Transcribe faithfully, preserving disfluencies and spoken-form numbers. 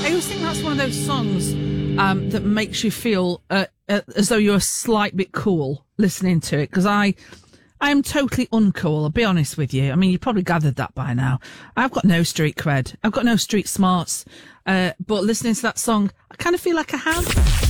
I always think that's one of those songs um, that makes you feel uh, uh, as though you're a slight bit cool listening to it, because I, I am totally uncool, I'll be honest with you. I mean, you probably gathered that by now. I've got no street cred. I've got no street smarts. Uh, but listening to that song, I kind of feel like I have.